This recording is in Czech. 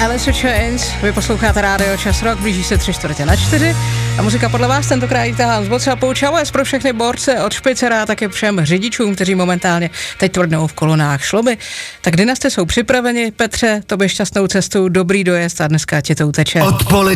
Alice Chains, vy posloucháte rádio Čas Rock, blíží se 3:45 a muzika podle vás tentokrát tahám z WhatsAppu. Čau pro všechny borce od Špicera a také všem řidičům, kteří momentálně teď tvrdnou v kolonách. Šlo by. Tak dynasty jsou připraveni, Petře, tobě šťastnou cestu, dobrý dojezd a dneska ti to uteče.